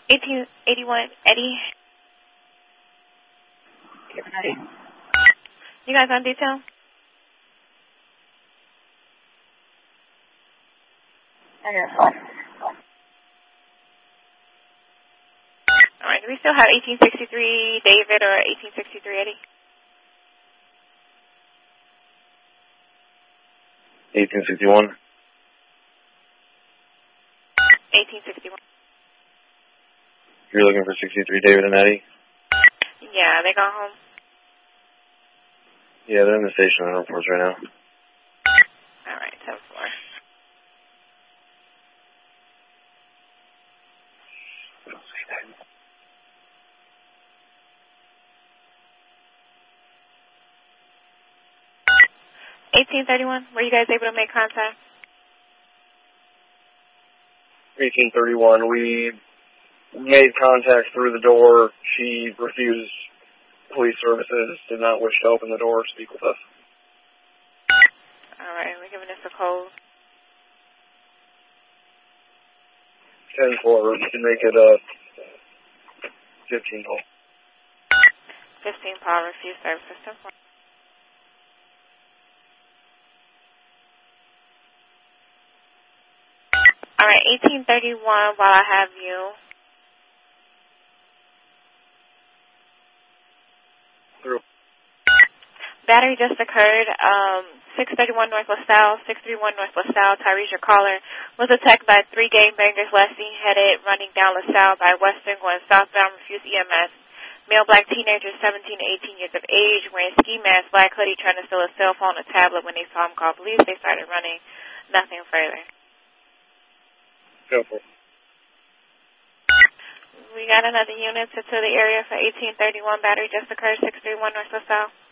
1881, Eddie. You guys on detail? All right, do we still have 1863 David or 1863 Eddie? 1861. 1861. You're looking for 63 David and Eddie? Yeah, they gone home. Yeah, they're in the station on reports right now. All right, 10-4. 1831, were you guys able to make contact? 1831, we made contact through the door. She refused police services, did not wish to open the door or speak with us. All right, we're giving this a code. 10-4, we can make it 15 call. 15 Paul, refuse services. 10-4. All right, 1831, while I have you. Through. Battery just occurred, 631 North LaSalle, 631 North LaSalle. Tyrese, your caller, was attacked by 3 gangbangers last seen headed running down LaSalle by Western going southbound, refuse EMS. Male black teenager, 17 to 18 years of age, wearing ski mask, black hoodie, trying to steal a cell phone, a tablet. When they saw him call police, they started running. Nothing further. Go for it. We got another unit to the area for 1831. Battery just occurred, 631 North LaSalle.